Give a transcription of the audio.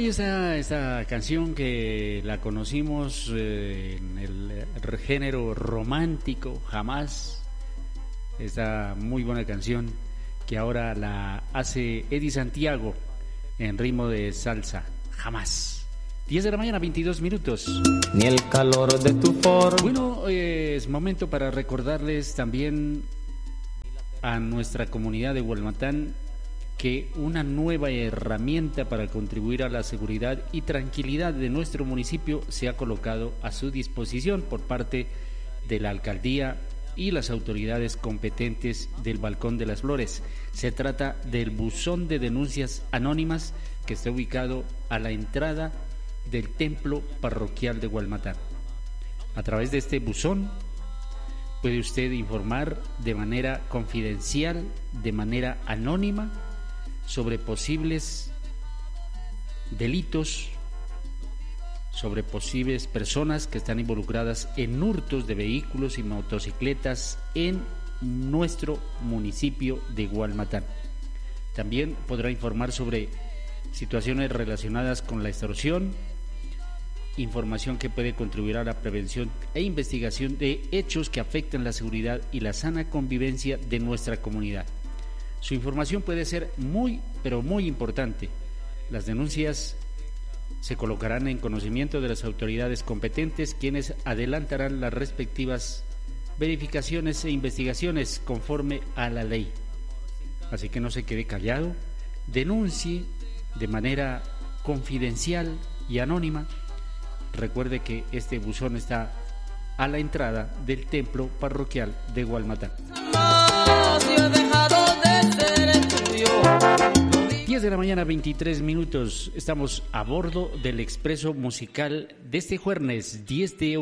y esta canción que la conocimos en el género romántico, Jamás. Esta muy buena canción que ahora la hace Eddie Santiago en ritmo de salsa, Jamás. 10 de la mañana, 22 minutos. Ni el calor de tu forma. Bueno, es momento para recordarles también a nuestra comunidad de Hualmatán que una nueva herramienta para contribuir a la seguridad y tranquilidad de nuestro municipio se ha colocado a su disposición por parte de la alcaldía y las autoridades competentes del Balcón de las Flores. Se trata del buzón de denuncias anónimas que está ubicado a la entrada del templo parroquial de Hualmatán. A través de este buzón puede usted informar de manera confidencial, de manera anónima, sobre posibles delitos, sobre posibles personas que están involucradas en hurtos de vehículos y motocicletas en nuestro municipio de Hualmatán. También podrá informar sobre situaciones relacionadas con la extorsión, información que puede contribuir a la prevención e investigación de hechos que afectan la seguridad y la sana convivencia de nuestra comunidad. Su información puede ser muy, pero muy importante. Las denuncias se colocarán en conocimiento de las autoridades competentes, quienes adelantarán las respectivas verificaciones e investigaciones conforme a la ley. Así que no se quede callado, denuncie de manera confidencial y anónima. Recuerde que este buzón está a la entrada del templo parroquial de Hualmatán. 10 de la mañana, 23 minutos. Estamos a bordo del expreso musical de este jueves 10 de